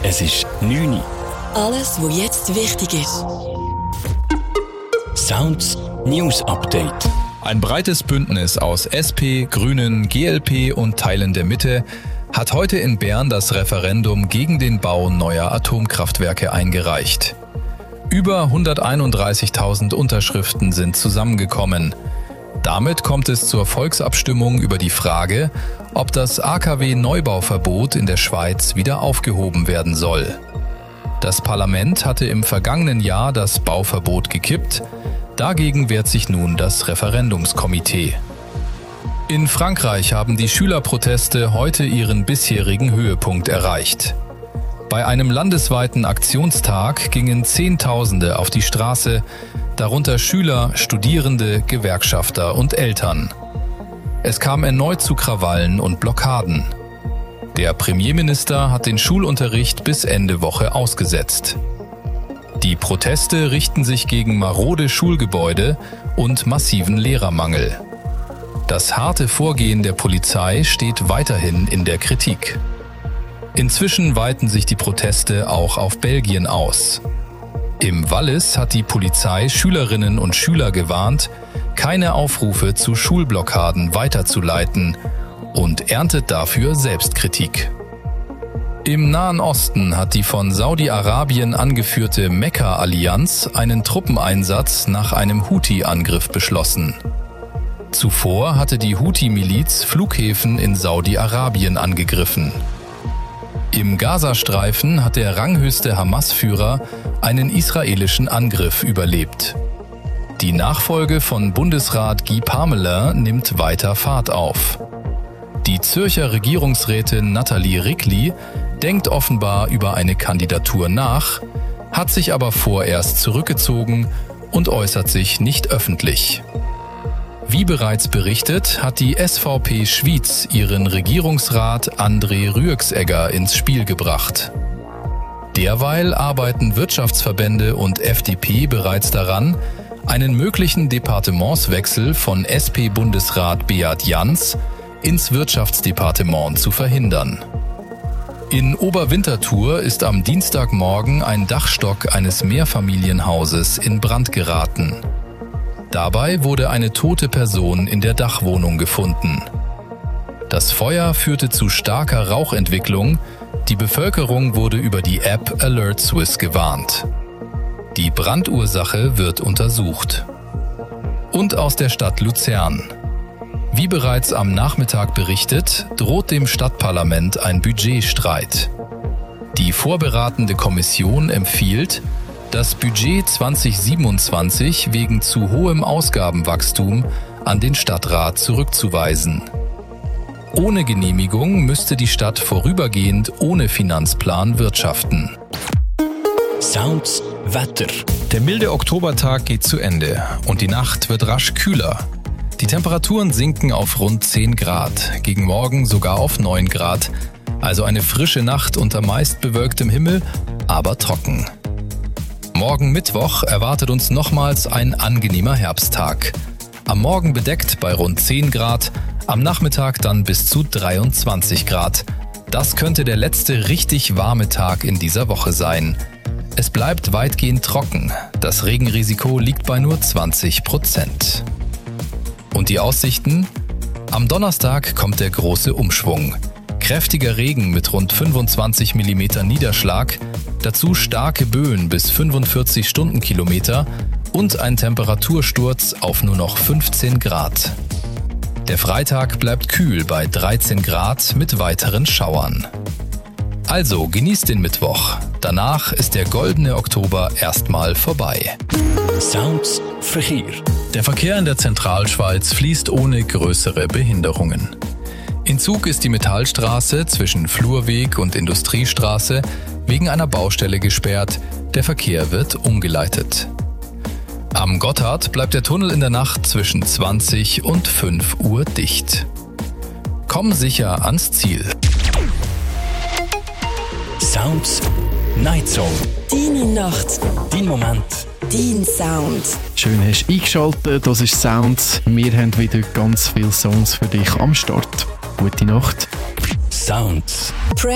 Es ist 9 Uhr. Alles, was jetzt wichtig ist. Sounds News Update. Ein breites Bündnis aus SP, Grünen, GLP und Teilen der Mitte hat heute in Bern das Referendum gegen den Bau neuer Atomkraftwerke eingereicht. Über 131.000 Unterschriften sind zusammengekommen. Damit kommt es zur Volksabstimmung über die Frage, ob das AKW-Neubauverbot in der Schweiz wieder aufgehoben werden soll. Das Parlament hatte im vergangenen Jahr das Bauverbot gekippt. Dagegen wehrt sich nun das Referendumskomitee. In Frankreich haben die Schülerproteste heute ihren bisherigen Höhepunkt erreicht. Bei einem landesweiten Aktionstag gingen Zehntausende auf die Straße, darunter Schüler, Studierende, Gewerkschafter und Eltern. Es kam erneut zu Krawallen und Blockaden. Der Premierminister hat den Schulunterricht bis Ende Woche ausgesetzt. Die Proteste richten sich gegen marode Schulgebäude und massiven Lehrermangel. Das harte Vorgehen der Polizei steht weiterhin in der Kritik. Inzwischen weiten sich die Proteste auch auf Belgien aus. Im Wallis hat die Polizei Schülerinnen und Schüler gewarnt, keine Aufrufe zu Schulblockaden weiterzuleiten und erntet dafür Selbstkritik. Im Nahen Osten hat die von Saudi-Arabien angeführte Mekka-Allianz einen Truppeneinsatz nach einem Houthi-Angriff beschlossen. Zuvor hatte die Houthi-Miliz Flughäfen in Saudi-Arabien angegriffen. Im Gazastreifen hat der ranghöchste Hamas-Führer einen israelischen Angriff überlebt. Die Nachfolge von Bundesrat Guy Parmelin nimmt weiter Fahrt auf. Die Zürcher Regierungsrätin Nathalie Rickli denkt offenbar über eine Kandidatur nach, hat sich aber vorerst zurückgezogen und äußert sich nicht öffentlich. Wie bereits berichtet, hat die SVP Schwyz ihren Regierungsrat André Rüegsegger ins Spiel gebracht. Derweil arbeiten Wirtschaftsverbände und FDP bereits daran, einen möglichen Departementswechsel von SP-Bundesrat Beat Jans ins Wirtschaftsdepartement zu verhindern. In Oberwinterthur ist am Dienstagmorgen ein Dachstock eines Mehrfamilienhauses in Brand geraten. Dabei wurde eine tote Person in der Dachwohnung gefunden. Das Feuer führte zu starker Rauchentwicklung. Die Bevölkerung wurde über die App Alert Swiss gewarnt. Die Brandursache wird untersucht. Und aus der Stadt Luzern. Wie bereits am Nachmittag berichtet, droht dem Stadtparlament ein Budgetstreit. Die vorberatende Kommission empfiehlt, das Budget 2027 wegen zu hohem Ausgabenwachstum an den Stadtrat zurückzuweisen. Ohne Genehmigung müsste die Stadt vorübergehend ohne Finanzplan wirtschaften. Sounds Wetter. Der milde Oktobertag geht zu Ende und die Nacht wird rasch kühler. Die Temperaturen sinken auf rund 10 Grad, gegen Morgen sogar auf 9 Grad. Also eine frische Nacht unter meist bewölktem Himmel, aber trocken. Morgen Mittwoch erwartet uns nochmals ein angenehmer Herbsttag. Am Morgen bedeckt bei rund 10 Grad, am Nachmittag dann bis zu 23 Grad. Das könnte der letzte richtig warme Tag in dieser Woche sein. Es bleibt weitgehend trocken. Das Regenrisiko liegt bei nur 20%. Und die Aussichten? Am Donnerstag kommt der große Umschwung. Kräftiger Regen mit rund 25 mm Niederschlag, dazu starke Böen bis 45 Stundenkilometer und ein Temperatursturz auf nur noch 15 Grad. Der Freitag bleibt kühl bei 13 Grad mit weiteren Schauern. Also genießt den Mittwoch. Danach ist der goldene Oktober erstmal vorbei. Sounds Verkehr. Der Verkehr in der Zentralschweiz fließt ohne größere Behinderungen. In Zug ist die Metallstraße zwischen Flurweg und Industriestraße wegen einer Baustelle gesperrt. Der Verkehr wird umgeleitet. Am Gotthard bleibt der Tunnel in der Nacht zwischen 20 und 5 Uhr dicht. Komm sicher ans Ziel. Sounds Night Zone. Deine Nacht. Dein Moment. Dein Sound. Schön hast du eingeschaltet, das ist Sounds. Wir haben wieder ganz viele Songs für dich am Start. Gute Nacht. Sounds.